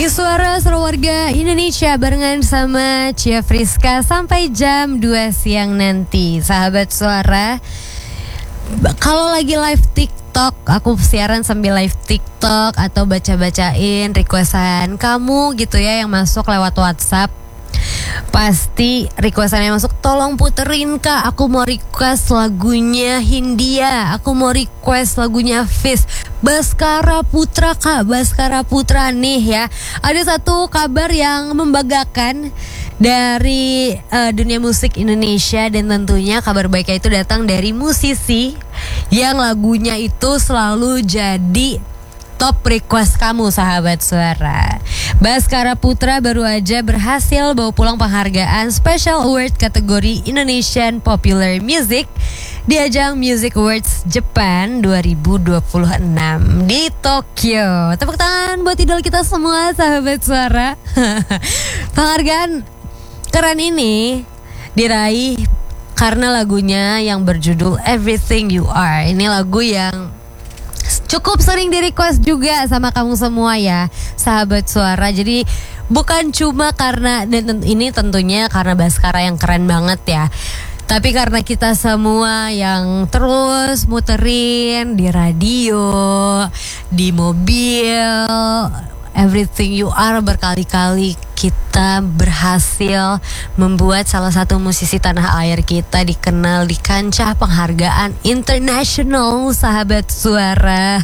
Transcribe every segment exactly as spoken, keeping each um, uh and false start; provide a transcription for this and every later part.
Suara Seru Warga Indonesia barengan sama Cia Friska sampai jam dua siang nanti. Sahabat Suara, kalau lagi live TikTok, aku siaran sambil live TikTok atau baca-bacain requestan kamu gitu ya yang masuk lewat WhatsApp. Pasti requestannya masuk, tolong puterin kak, aku mau request lagunya Hindia, aku mau request lagunya Fis, Baskara Putra kak, Baskara Putra nih ya. Ada satu kabar yang membanggakan dari uh, dunia musik Indonesia, dan tentunya kabar baiknya itu datang dari musisi yang lagunya itu selalu jadi top request kamu, sahabat suara. Baskara Putra baru aja berhasil bawa pulang penghargaan Special Award kategori Indonesian Popular Music di ajang Music Awards Japan dua ribu dua puluh enam di Tokyo. Tepuk tangan buat idol kita semua, sahabat suara. Penghargaan keren ini diraih karena lagunya yang berjudul Everything You Are. Ini lagu yang cukup sering di request juga sama kamu semua ya, sahabat suara. Jadi bukan cuma karena, dan ini tentunya karena Baskara yang keren banget ya, tapi karena kita semua yang terus muterin di radio, di mobil, Everything You Are berkali-kali kita berhasil membuat salah satu musisi tanah air kita dikenal di kancah penghargaan internasional, sahabat suara.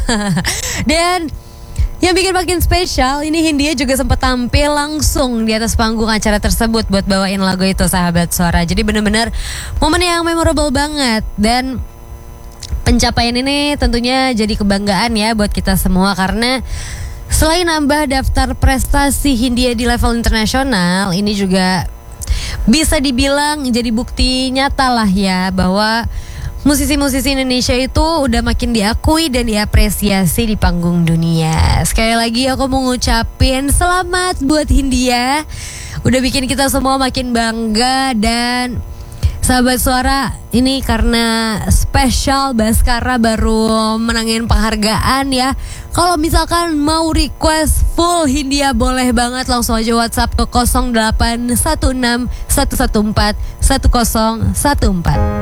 Dan yang bikin makin spesial, ini Hindia juga sempat tampil langsung di atas panggung acara tersebut buat bawain lagu itu, sahabat suara. Jadi benar-benar momen yang memorable banget, dan pencapaian ini tentunya jadi kebanggaan ya buat kita semua, karena selain nambah daftar prestasi Hindia di level internasional, ini juga bisa dibilang jadi bukti nyata lah ya bahwa musisi-musisi Indonesia itu udah makin diakui dan diapresiasi di panggung dunia. Sekali lagi aku mau ngucapin selamat buat Hindia, udah bikin kita semua makin bangga. Dan sahabat suara, ini karena spesial Baskara baru menangin penghargaan ya. Kalau misalkan mau request full Hindia, boleh banget langsung aja WhatsApp ke nol delapan satu enam satu satu empat satu nol satu empat.